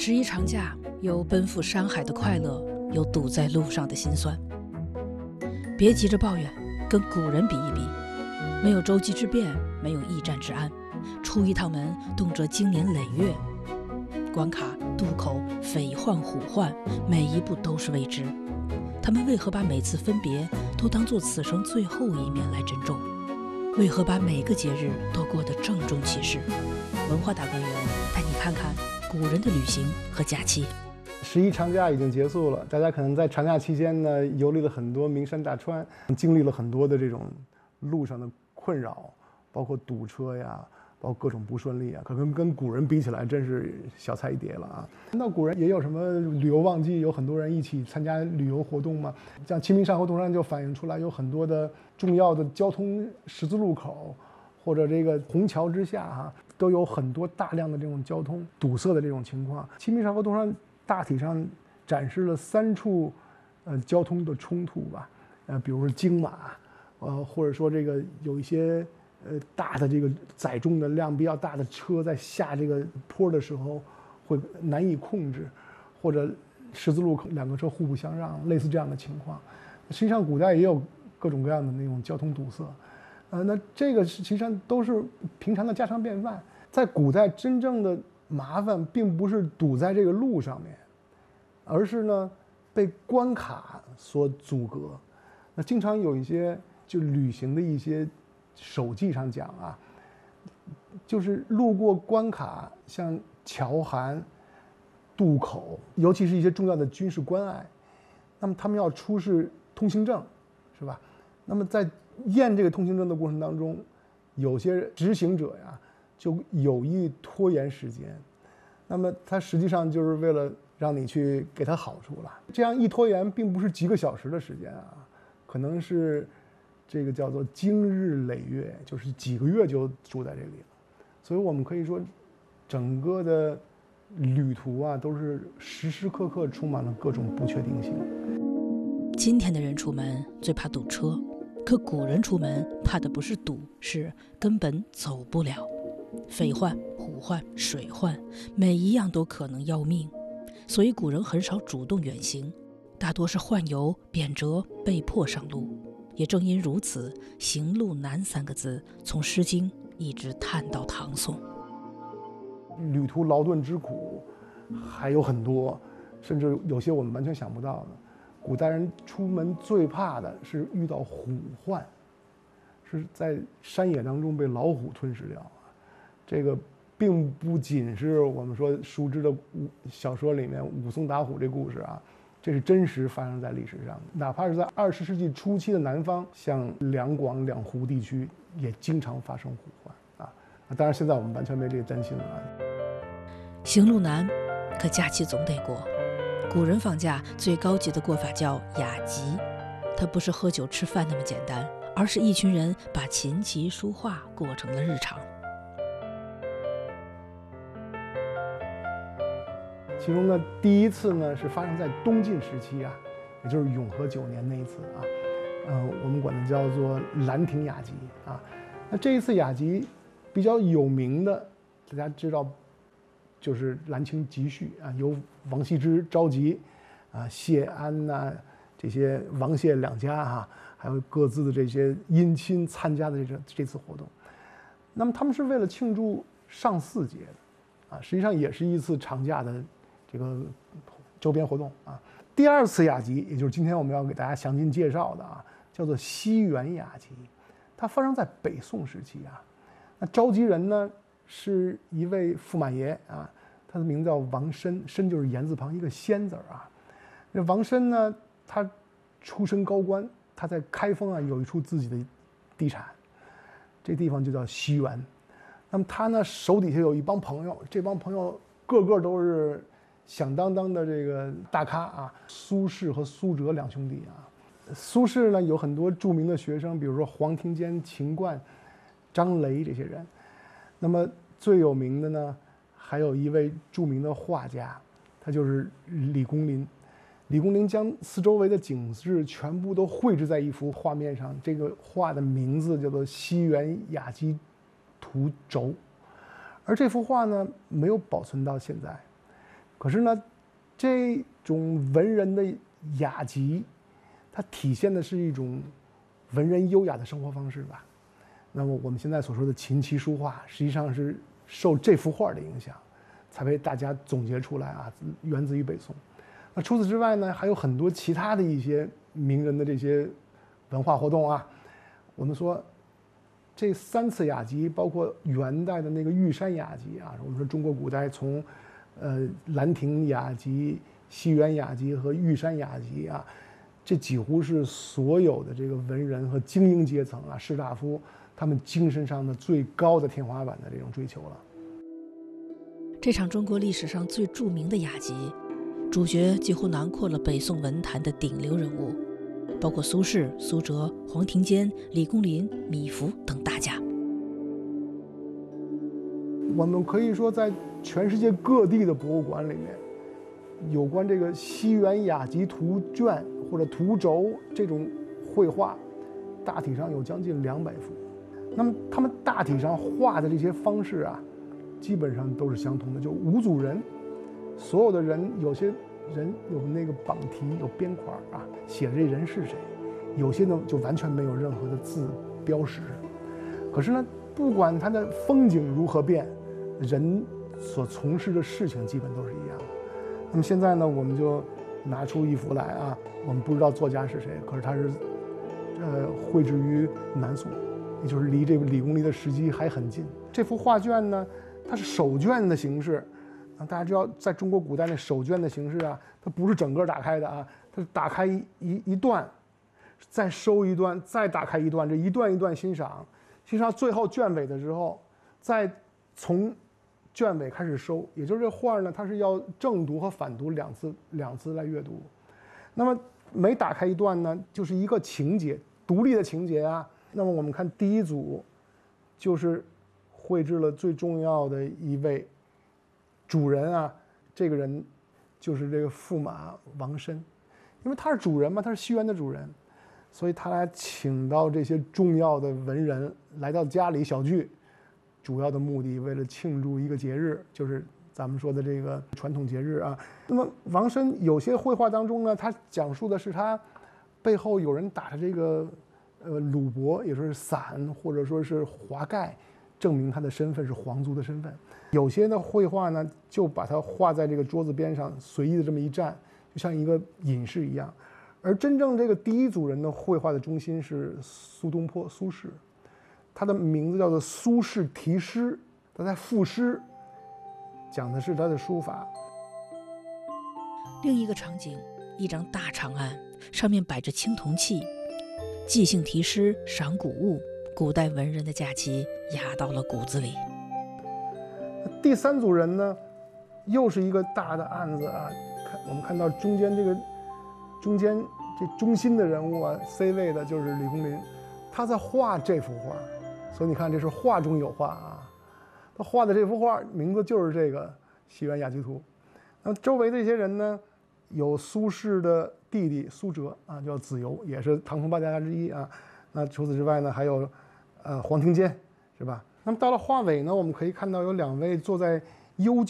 11长假有奔赴山海的快乐，有堵在路上的辛酸。别急着抱怨，跟古人比一比，没有周期之变，没有驿站之安，出一趟门动辄经年累月，关卡、渡口、匪患、虎患，每一步都是未知。他们为何把每次分别都当作此生最后一面来珍重？为何把每个节日都过得郑重其事？文化大观园带你看看古人的旅行和假期。 11长假已经结束了，大家可能在长假期间呢，游历了很多名山大川，经历了很多的这种路上的困扰，包括堵车呀，包括各种不顺利啊，可能跟古人比起来，真是小菜一碟了啊。那古人也有什么旅游旺季，有很多人一起参加旅游活动嘛？像《清明上河图》上就反映出来，有很多的重要的交通十字路口，或者这个虹桥之下哈，都有很多大量的这种交通堵塞的这种情况。《清明上河图》上大体上展示了3处交通的冲突吧，比如说京马，或者说这个有一些大的这个载重的量比较大的车在下这个坡的时候会难以控制，或者十字路口2个车互不相让，类似这样的情况。实际上古代也有各种各样的那种交通堵塞，那这个实际上都是平常的家常便饭。在古代真正的麻烦并不是堵在这个路上面，而是呢被关卡所阻隔。那经常有一些就旅行的一些手记上讲啊，就是路过关卡，像桥涵、渡口，尤其是一些重要的军事关隘，那么他们要出示通行证，是吧？那么在验这个通行证的过程当中，有些执行者呀就有意拖延时间，那么他实际上就是为了让你去给他好处了。这样一拖延，并不是几个小时的时间啊，可能是这个叫做经日累月，就是几个月就住在这里了。所以我们可以说，整个的旅途啊，都是时时刻刻充满了各种不确定性。 今天的人出门最怕堵车，可古人出门怕的不是堵，是根本走不了。匪患、虎患、水患，每一样都可能要命，所以古人很少主动远行，大多是宦游、贬谪，被迫上路。也正因如此，行路难3个字从《诗经》一直叹到唐宋。 旅途劳顿之苦还有很多，甚至有些我们完全想不到的。古代人出门最怕的是遇到虎患，是在山野当中被老虎吞噬掉。这个并不仅是我们说熟知的小说里面武松打虎这故事啊，这是真实发生在历史上的。哪怕是在20世纪初期的南方，像两广两湖地区也经常发生虎患啊。当然现在我们完全没这个担心了。 行路难，可假期总得过。古人放假最高级的过法叫雅集，它不是喝酒吃饭那么简单，而是一群人把琴棋书画过成了日常。 其中呢，第一次呢是发生在东晋时期啊，也就是永和9年那一次啊，我们管它叫做兰亭雅集啊。那这一次雅集比较有名的，大家知道，就是《兰亭集序》啊，由王羲之召集啊，谢安呐、这些王谢两家哈，还有各自的这些姻亲参加的这次活动。那么他们是为了庆祝上巳节的啊，实际上也是一次长假的这个周边活动啊。第2次雅集，也就是今天我们要给大家详尽介绍的啊，叫做西园雅集，它发生在北宋时期啊。那召集人呢是一位驸马爷啊，他的名字叫王申，申就是言字旁一个仙字啊。那王申呢，他出身高官，他在开封啊有一处自己的地产，这地方就叫西园。那么他呢手底下有一帮朋友，这帮朋友个个都是响当当的这个大咖啊，苏轼和苏辙2兄弟啊。苏轼呢有很多著名的学生，比如说黄庭坚、秦观、张雷这些人。那么最有名的呢，还有一位著名的画家，他就是李公麟。李公麟将四周围的景致全部都绘制在一幅画面上，这个画的名字叫做《西园雅集图轴》，而这幅画呢没有保存到现在。 可是呢，这种文人的雅集，它体现的是一种文人优雅的生活方式吧。那么我们现在所说的琴棋书画，实际上是受这幅画的影响，才被大家总结出来啊，源自于北宋。那除此之外呢，还有很多其他的一些名人的这些文化活动啊。我们说这3次雅集，包括元代的那个玉山雅集啊，我们说中国古代从兰亭雅集、西园雅集和玉山雅集啊，这几乎是所有的这个文人和精英阶层啊、士大夫他们精神上的最高的天花板的这种追求了。 这场中国历史上最著名的雅集，主角几乎囊括了北宋文坛的顶流人物，包括苏轼、苏辙、黄庭坚、李公麟、米芾等大家。 我们可以说，在全世界各地的博物馆里面，有关这个西园雅集图卷或者图轴这种绘画，大体上有将近200幅。那么他们大体上画的这些方式啊，基本上都是相同的，就五组人，所有的人，有些人有那个榜题有边框啊，写着这人是谁，有些呢就完全没有任何的字标识。可是呢，不管它的风景如何变，人所从事的事情基本都是一样的。那么现在呢，我们就拿出一幅来啊，我们不知道作家是谁，可是他是绘制于南宋，也就是离这个李公麟的时期还很近。这幅画卷呢，它是手卷的形式啊，大家知道，在中国古代那手卷的形式啊，它不是整个打开的啊，它是打开一段，再收一段，再打开一段，这一段一段欣赏，欣赏最后卷尾的时候，再从卷尾开始收，也就是这画呢，它是要正读和反读两次来阅读。那么每打开一段呢，就是一个情节，独立的情节啊。那么我们看第一组，就是绘制了最重要的一位主人啊，这个人就是这个驸马王申，因为他是主人嘛，他是西园的主人，所以他来请到这些重要的文人来到家里小聚，主要的目的为了庆祝一个节日，就是咱们说的这个传统节日啊。那么王申有些绘画当中呢，他讲述的是他背后有人打着这个鲁帛，也就是伞或者说是华盖，证明他的身份是皇族的身份。有些的绘画呢，就把它画在这个桌子边上，随意的这么一站，就像一个隐士一样。而真正这个第一组人的绘画的中心是苏东坡，苏轼，他的名字叫做苏轼题诗，他在赋诗，讲的是他的书法。 另一个场景，一张大长案，上面摆着青铜器，即兴题诗，赏古物，古代文人的假期压到了骨子里。 第3组人呢，又是一个大的案子啊，我们看到中间这中心的人物啊 ，C 位的就是李公麟，他在画这幅画，所以你看这是画中有画啊。他画的这幅画名字就是这个《西园雅集图》。那么周围的这些人呢，有苏轼的弟弟苏辙啊，叫子由，也是唐宋8家之一啊。那除此之外呢，还有黄庭坚，是吧？那么到了画尾呢，我们可以看到有2位坐在幽静